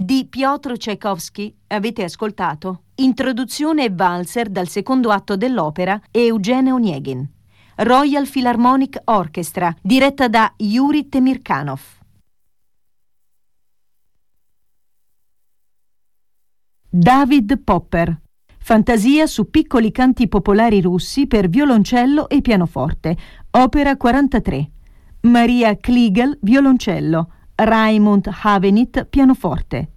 Di Piotr Tchaikovsky avete ascoltato Introduzione e valzer dal secondo atto dell'opera Eugene Onegin. Royal Philharmonic Orchestra, diretta da Yuri Temirkanov. David Popper. Fantasia su piccoli canti popolari russi per violoncello e pianoforte. Opera 43. Maria Kliegel, violoncello. Raimund Havenit, pianoforte.